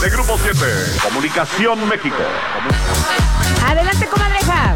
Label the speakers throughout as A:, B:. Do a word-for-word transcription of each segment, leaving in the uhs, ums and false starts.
A: de Grupo siete, Comunicación México.
B: Adelante, comadreja.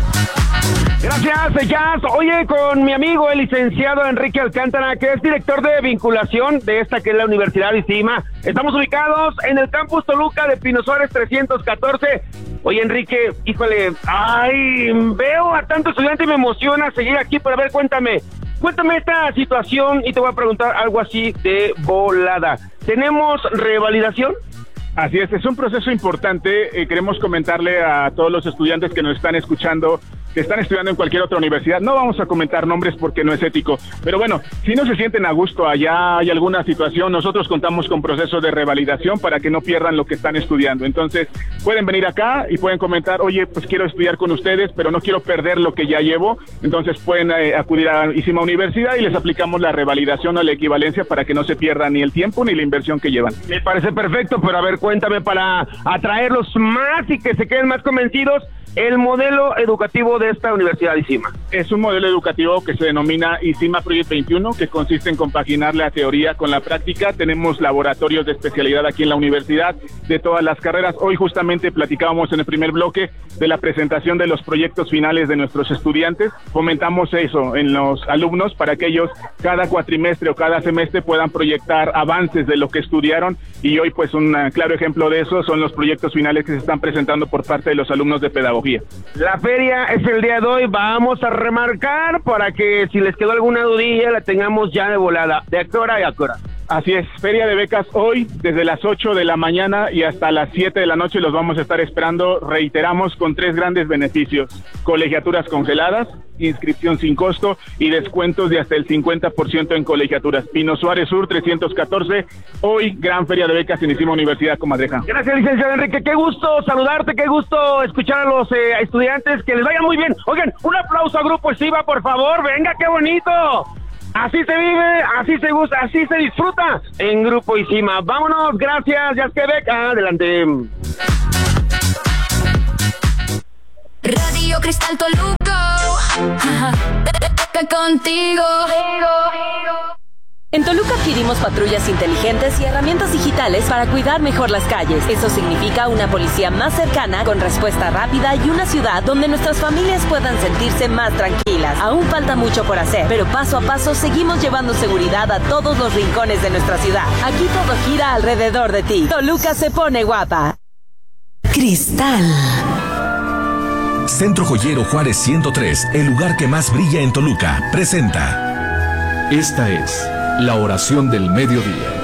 C: Gracias, Jazz. Oye, con mi amigo el licenciado Enrique Alcántara, que es director de vinculación de esta que es la Universidad ICIMA. Estamos ubicados en el campus Toluca de Pino Suárez trescientos catorce. Oye, Enrique, híjole, ay, veo a tanto estudiante y me emociona seguir aquí, pero a ver, cuéntame, cuéntame esta situación y te voy a preguntar algo así de volada. ¿Tenemos revalidación?
D: Así es, es un proceso importante. Eh, queremos comentarle a todos los estudiantes que nos están escuchando, que están estudiando en cualquier otra universidad. No vamos a comentar nombres porque no es ético, pero bueno, si no se sienten a gusto, allá hay alguna situación, nosotros contamos con procesos de revalidación para que no pierdan lo que están estudiando. Entonces, pueden venir acá y pueden comentar, oye, pues quiero estudiar con ustedes, pero no quiero perder lo que ya llevo. Entonces pueden eh, acudir a ICIMA Universidad y les aplicamos la revalidación o la equivalencia para que no se pierda ni el tiempo ni la inversión que llevan.
C: Me parece perfecto, pero a ver, cuéntame para atraerlos más y que se queden más convencidos. El modelo educativo de esta Universidad ICIMA.
D: Es un modelo educativo que se denomina ICIMA Project veintiuno, que consiste en compaginar la teoría con la práctica. Tenemos laboratorios de especialidad aquí en la universidad de todas las carreras. Hoy justamente platicábamos en el primer bloque de la presentación de los proyectos finales de nuestros estudiantes. Fomentamos eso en los alumnos para que ellos cada cuatrimestre o cada semestre puedan proyectar avances de lo que estudiaron, y hoy pues un claro ejemplo de eso son los proyectos finales que se están presentando por parte de los alumnos de pedagogía.
C: La feria es el día de hoy, vamos a remarcar para que si les quedó alguna dudilla la tengamos ya de volada, de a qué hora y a qué hora.
D: Así es, feria de becas hoy desde las ocho de la mañana y hasta las siete de la noche los vamos a estar esperando, reiteramos, con tres grandes beneficios: colegiaturas congeladas, inscripción sin costo y descuentos de hasta el cincuenta por ciento en colegiaturas. Pino Suárez Sur trescientos catorce, hoy gran feria de becas en ICIMA Universidad Comadreja.
C: Gracias, licenciado Enrique, qué gusto saludarte, qué gusto escuchar a los eh, estudiantes, que les vaya muy bien. Oigan, un aplauso a Grupo ICIMA, por favor, venga, qué bonito. Así se vive, así se gusta, así se disfruta en Grupo ICIMA. Vámonos, gracias, Jazz Quebec, adelante.
E: Radio Cristal Toluca, contigo.
F: En Toluca adquirimos patrullas inteligentes y herramientas digitales para cuidar mejor las calles. Eso significa una policía más cercana, con respuesta rápida, y una ciudad donde nuestras familias puedan sentirse más tranquilas. Aún falta mucho por hacer, pero paso a paso seguimos llevando seguridad a todos los rincones de nuestra ciudad. Aquí todo gira alrededor de ti. Toluca se pone guapa.
G: Cristal.
H: Centro Joyero Juárez ciento tres, el lugar que más brilla en Toluca, presenta.
I: Esta es la oración del mediodía.